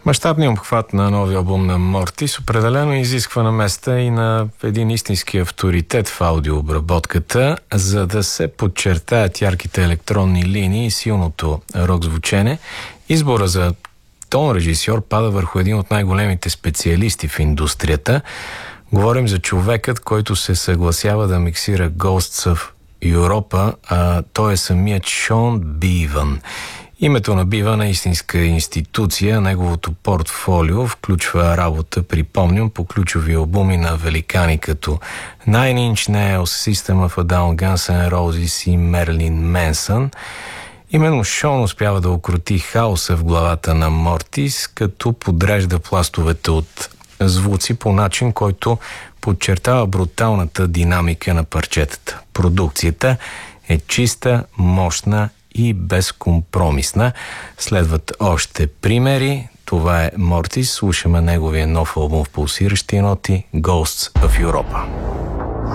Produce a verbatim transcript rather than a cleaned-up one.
Мащабният обхват на новия албум на Мортис определено изисква на места и на един истински авторитет в аудиообработката, за да се подчертаят ярките електронни линии и силното рок звучене. Избора за тон режисьор пада върху един от най-големите специалисти в индустрията. Говорим за човекът, който се съгласява да миксира Ghosts of Europa, а той е самият Шон Бивън. Името на Бивън е истинска институция. Неговото портфолио включва работа, припомням, по ключови албуми на великани като Nine Inch Nails, System of a Down, Guns N' Roses и Мерлин Менсън. Именно Шон успява да укроти хаоса в главата на Мортис, като подрежда пластовете от звуци по начин, който подчертава бруталната динамика на парчетата. Продукцията е чиста, мощна и безкомпромисна. Следват още примери. Това е Мортис. Слушаме неговия нов албум в пулсиращи ноти Ghosts of Europa.